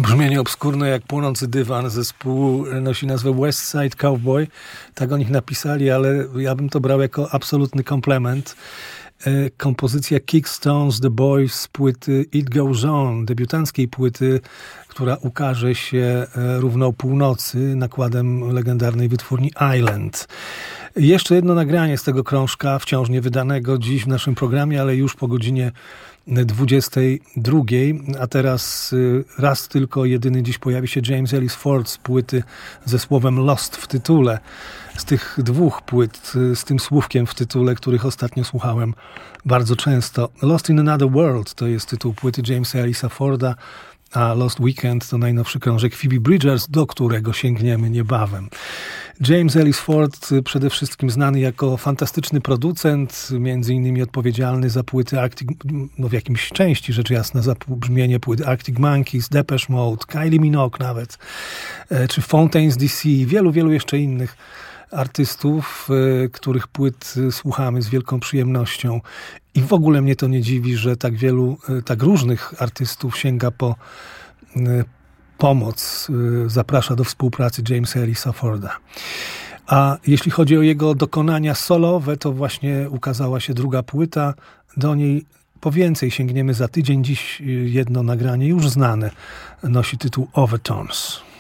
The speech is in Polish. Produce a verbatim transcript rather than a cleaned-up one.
Brzmienie obskurne jak Płonący dywan. Zespół nosi nazwę West Side Cowboy. Tak o nich napisali, ale ja bym to brał jako absolutny komplement. Kompozycja Kickstones The Boys z płyty It Goes On, debiutanckiej płyty, która ukaże się równo o północy nakładem legendarnej wytwórni Island. Jeszcze jedno nagranie z tego krążka, wciąż nie wydanego dziś w naszym programie, ale już po godzinie dwudziestej drugiej, a teraz raz tylko jedyny dziś pojawi się James Ellis Ford z płyty ze słowem Lost w tytule. Z tych dwóch płyt, z tym słówkiem w tytule, których ostatnio słuchałem bardzo często. Lost in Another World to jest tytuł płyty Jamesa Ellisa Forda, a Lost Weekend to najnowszy krążek Phoebe Bridgers, do którego sięgniemy niebawem. James Ellis Ford, przede wszystkim znany jako fantastyczny producent, między innymi odpowiedzialny za płyty Arctic, no w jakimś części rzecz jasna, za brzmienie płyt Arctic Monkeys, Depeche Mode, Kylie Minogue nawet, czy Fontaines D C, wielu, wielu jeszcze innych artystów, których płyt słuchamy z wielką przyjemnością. I w ogóle mnie to nie dziwi, że tak wielu, tak różnych artystów sięga po pomoc, zaprasza do współpracy Jamesa Ellisa Forda. A jeśli chodzi o jego dokonania solowe, to właśnie ukazała się druga płyta. Do niej po więcej sięgniemy za tydzień. Dziś jedno nagranie już znane nosi tytuł Overtones.